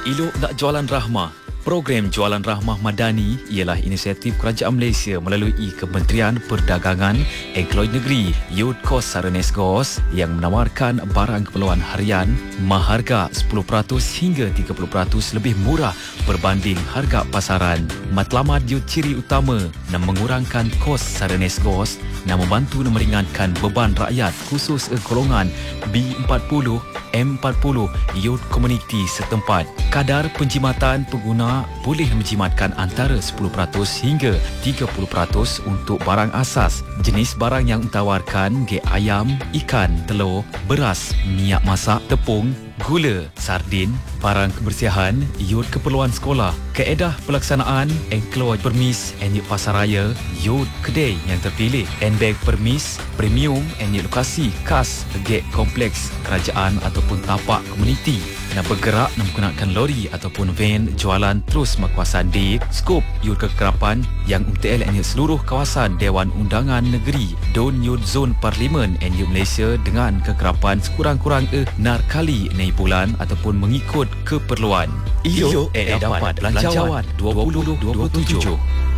Elok nak jualan rahmah. Program Jualan Rahmah Madani ialah inisiatif Kerajaan Malaysia melalui Kementerian Perdagangan, Engkloid Negeri, Youth Kos Saranesgos yang menawarkan barang keperluan harian maharga 10% hingga 30% lebih murah berbanding harga pasaran. Matlamat Youth ciri utama nak mengurangkan kos Saranesgos dan membantu meringankan beban rakyat khusus golongan B40, M40 Youth Community setempat. Kadar penjimatan pengguna boleh menjimatkan antara 10% hingga 30% untuk barang asas. Jenis barang yang ditawarkan ayam, ikan, telur, beras, minyak masak, tepung, gula, sardin, barang kebersihan, yud keperluan sekolah. Kaedah pelaksanaan Engkloid Permis and Yud Pasaraya, yud kedai yang terpilih, handbag permis, premium and yud lokasi khas gek kompleks kerajaan ataupun tapak komuniti. Nak bergerak dan menggunakan lori ataupun van jualan terus kawasan D, skop yud kekerapan yang UMTL and seluruh kawasan Dewan Undangan Negeri, Don Yud Zon Parlimen and Yud Malaysia dengan kekerapan sekurang-kurang narkali naik bulan ataupun mengikut keperluan. Iyo dapat belanjawan 2027.